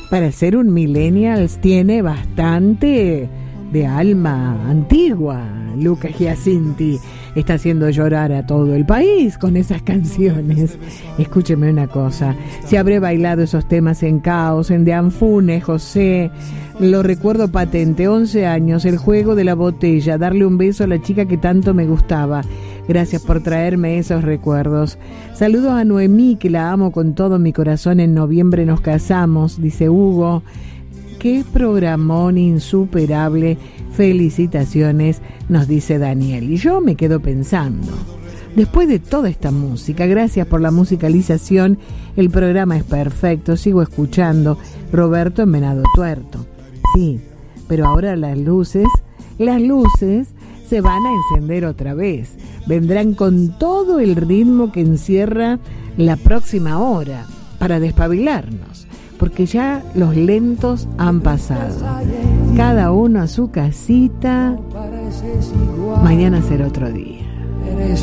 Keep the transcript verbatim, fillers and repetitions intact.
para ser un millennials tiene bastante de alma antigua. Lucas Giacinti está haciendo llorar a todo el país con esas canciones. Escúcheme una cosa, si habré bailado esos temas en Caos, en De Anfunes, José, lo recuerdo patente, once años, el juego de la botella, darle un beso a la chica que tanto me gustaba. Gracias por traerme esos recuerdos. Saludos a Noemí, que la amo con todo mi corazón. En noviembre nos casamos, dice Hugo. Qué programón insuperable. Felicitaciones, nos dice Daniel. Y yo me quedo pensando, después de toda esta música, gracias por la musicalización, el programa es perfecto, sigo escuchando. Roberto en Venado Tuerto. Sí, pero ahora las luces, las luces se van a encender otra vez. Vendrán con todo el ritmo que encierra la próxima hora para despabilarnos, porque ya los lentos han pasado. Cada uno a su casita. Mañana será otro día.